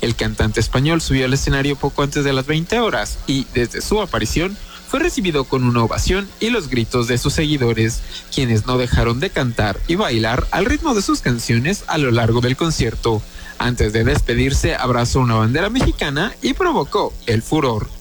El cantante español subió al escenario poco antes de las 20 horas y, desde su aparición, fue recibido con una ovación y los gritos de sus seguidores, quienes no dejaron de cantar y bailar al ritmo de sus canciones a lo largo del concierto. Antes de despedirse, abrazó una bandera mexicana y provocó el furor.